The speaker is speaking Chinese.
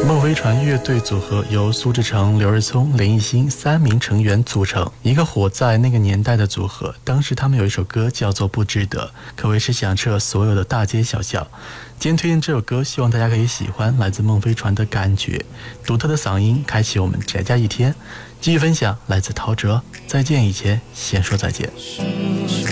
梦飞船乐队组合由苏志诚、刘日聪、林奕欣3名成员组成，一个活在那个年代的组合。当时他们有一首歌叫做《不值得》，可谓是响彻所有的大街小巷。今天推荐这首歌，希望大家可以喜欢，来自梦飞船的感觉，独特的嗓音开启我们宅家一天。继续分享来自陶喆，再见以前先说再见。